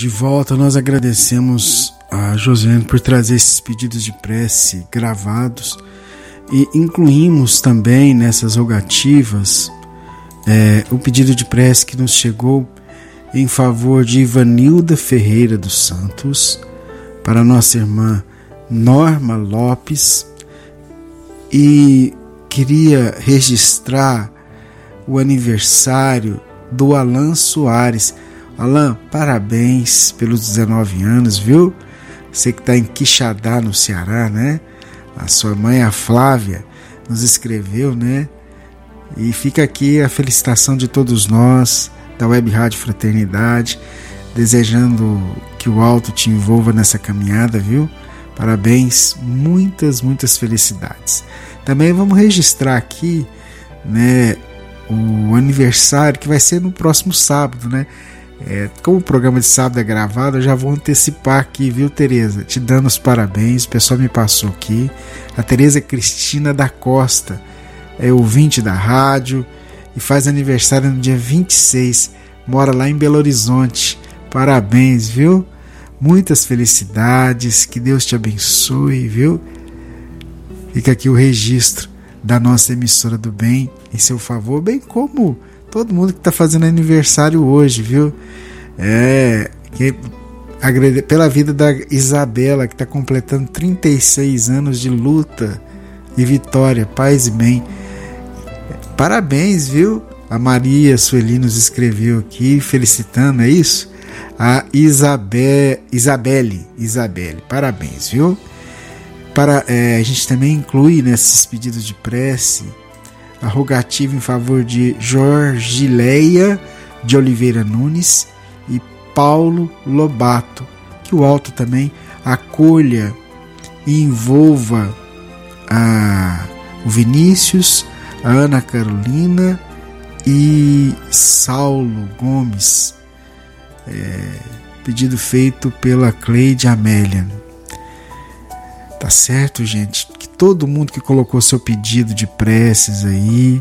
de volta. Nós agradecemos a Josiane por trazer esses pedidos de prece gravados e incluímos também nessas rogativas o pedido de prece que nos chegou em favor de Ivanilda Ferreira dos Santos, para nossa irmã Norma Lopes, e queria registrar o aniversário do Alan Soares. Alan, parabéns pelos 19 anos, viu? Você que está em Quixadá, no Ceará, né? A sua mãe, a Flávia, nos escreveu, né? E fica aqui a felicitação de todos nós, da Web Rádio Fraternidade, desejando que o alto te envolva nessa caminhada, viu? Parabéns, muitas, muitas felicidades. Também vamos registrar aqui, né, o aniversário que vai ser no próximo sábado, né? Como o programa de sábado é gravado, eu já vou antecipar aqui, viu, Tereza? Te dando os parabéns, o pessoal me passou aqui. A Tereza Cristina da Costa é ouvinte da rádio e faz aniversário no dia 26, mora lá em Belo Horizonte. Parabéns, viu? Muitas felicidades, que Deus te abençoe, viu? Fica aqui o registro da nossa emissora do bem em seu favor, bem como todo mundo que está fazendo aniversário hoje, viu? Pela vida da Isabela, que está completando 36 anos de luta e vitória, paz e bem. Parabéns, viu? A Maria Sueli nos escreveu aqui, felicitando, é isso? A Isabelle, parabéns, viu? A gente também inclui nesses pedidos de prece a rogativa em favor de Jorgileia de Oliveira Nunes e Paulo Lobato, que o alto também acolha e envolva o Vinícius, a Ana Carolina e Saulo Gomes, pedido feito pela Cleide Amélia. Tá certo, gente? Que todo mundo que colocou seu pedido de preces aí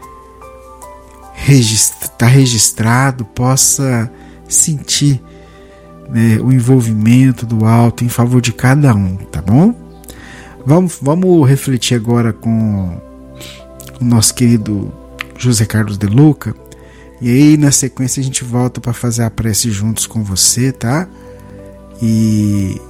tá registrado, possa sentir, né, o envolvimento do alto em favor de cada um, tá bom? Vamos refletir agora com o nosso querido José Carlos de Luca, e aí na sequência a gente volta para fazer a prece juntos com você, tá? E